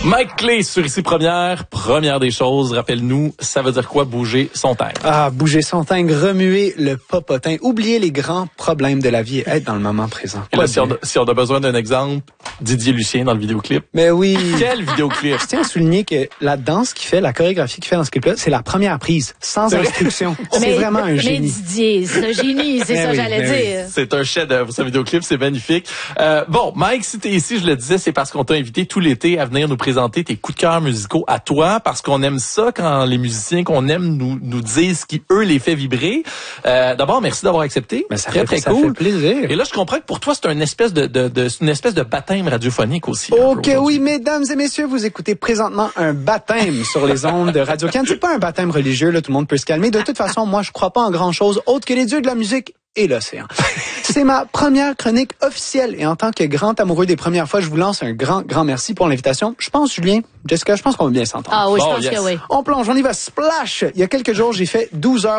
Mike Clay sur Ici Première. Première des choses, rappelle-nous, ça veut dire quoi bouger son teint? Ah, bouger son teint, remuer le popotin, oublier les grands problèmes de la vie et être dans le moment présent. Et là, si on a besoin d'un exemple, Didier Lucien dans le vidéoclip. Mais oui. Quel vidéoclip? Je tiens à souligner que la danse qu'il fait, la chorégraphie qu'il fait dans ce clip-là, c'est la première prise, sans instruction. C'est vraiment un génie. Mais Didier, c'est un génie, c'est ça j'allais dire. C'est un chef-d'œuvre, ce vidéoclip, c'est magnifique. Bon, Mike, si t'es ici, je le disais, c'est parce qu'on t'a invité tout l'été à venir nous présenter tes coups de cœur musicaux à toi, parce qu'on aime ça quand les musiciens qu'on aime nous disent ce qui, eux, les fait vibrer. D'abord, merci d'avoir accepté. Mais ça très fait cool. plaisir. Et là, je comprends que pour toi, c'est une espèce de baptême radiophonique aussi. Ok, oui, mesdames et messieurs, vous écoutez présentement un baptême sur les ondes de Radio-Can. C'est pas un baptême religieux, là, tout le monde peut se calmer. De toute façon, moi, je crois pas en grand-chose autre que les dieux de la musique et l'océan. C'est ma première chronique officielle et en tant que grand amoureux des premières fois, je vous lance un grand merci pour l'invitation. Je pense, Julien, Jessica, je pense qu'on va bien s'entendre. Ah oui, je Bon, pense yes. que oui. On plonge, on y va, splash! Il y a quelques jours, j'ai fait 12 heures